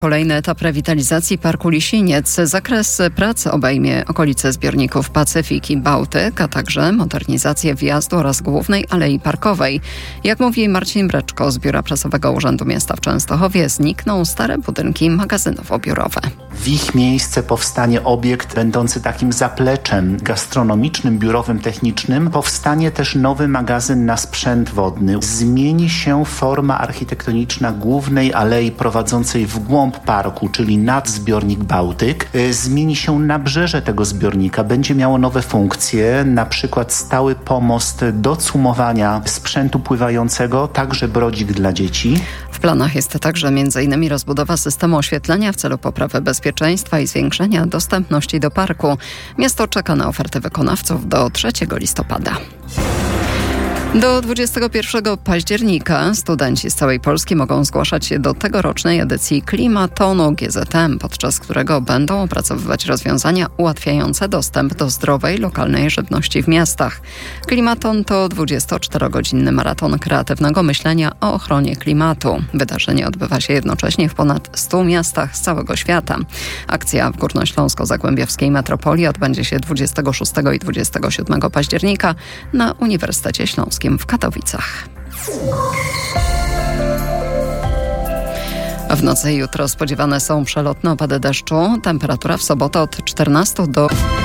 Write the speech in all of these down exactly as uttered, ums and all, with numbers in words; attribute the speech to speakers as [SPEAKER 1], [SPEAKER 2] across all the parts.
[SPEAKER 1] Kolejny etap rewitalizacji Parku Lisiniec. Zakres prac obejmie okolice zbiorników Pacyfik i Bałtyk, a także modernizację wjazdu oraz głównej alei parkowej. Jak mówi Marcin Breczko z Biura Prasowego Urzędu Miasta w Częstochowie, znikną stare budynki magazynowo-biurowe.
[SPEAKER 2] W ich miejsce powstanie obiekt będący takim zapleczem gastronomicznym, biurowym, technicznym. Powstanie też nowy magazyn na sprzęt wodny. Zmieni się forma architektoniczna głównej alei prowadzącej w głąb parku, czyli nad zbiornik Bałtyk. Zmieni się nabrzeże tego zbiornika. Będzie miało nowe funkcje, na przykład stały pomost do cumowania sprzętu pływającego, także brodzik dla dzieci.
[SPEAKER 1] W planach jest także m.in. rozbudowa systemu oświetlenia w celu poprawy bezpieczeństwa i zwiększenia dostępności do parku. Miasto czeka na oferty wykonawców do trzeciego listopada. Do dwudziestego pierwszego października studenci z całej Polski mogą zgłaszać się do tegorocznej edycji Klimatonu G Z M, podczas którego będą opracowywać rozwiązania ułatwiające dostęp do zdrowej, lokalnej żywności w miastach. Klimaton to dwudziestoczterogodzinny maraton kreatywnego myślenia o ochronie klimatu. Wydarzenie odbywa się jednocześnie w ponad stu miastach z całego świata. Akcja w Górnośląsko-Zagłębiowskiej Metropolii odbędzie się dwudziestego szóstego i dwudziestego siódmego października na Uniwersytecie Śląskim w Katowicach. W nocy i jutro spodziewane są przelotne opady deszczu. Temperatura w sobotę od czternastu do...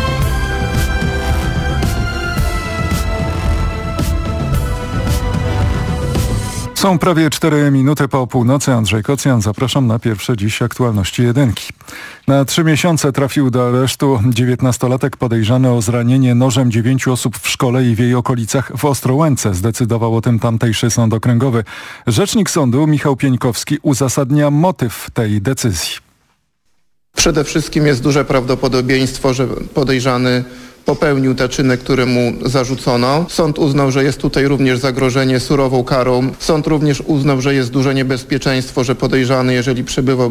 [SPEAKER 3] Są prawie cztery minuty po północy. Andrzej Kocjan, zapraszam na pierwsze dziś aktualności jedynki. Na trzy miesiące trafił do aresztu dziewiętnastolatek podejrzany o zranienie nożem dziewięciu osób w szkole i w jej okolicach w Ostrołęce. Zdecydował o tym tamtejszy sąd okręgowy. Rzecznik sądu Michał Pieńkowski uzasadnia motyw tej decyzji.
[SPEAKER 4] Przede wszystkim jest duże prawdopodobieństwo, że podejrzany popełnił te czyny, które mu zarzucono. Sąd uznał, że jest tutaj również zagrożenie surową karą. Sąd również uznał, że jest duże niebezpieczeństwo, że podejrzany, jeżeli przebywał